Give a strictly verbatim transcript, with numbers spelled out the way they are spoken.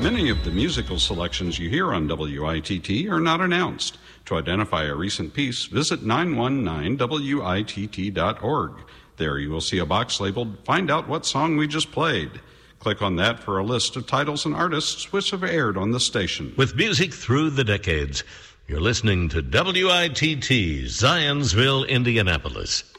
Many of the musical selections you hear on W I T T are not announced. To identify a recent piece, visit nine one nine W I T T dot org. There you will see a box labeled Find Out What Song We Just Played. Click on that for a list of titles and artists which have aired on the station. With music through the decades, you're listening to W I T T, Zionsville, Indianapolis.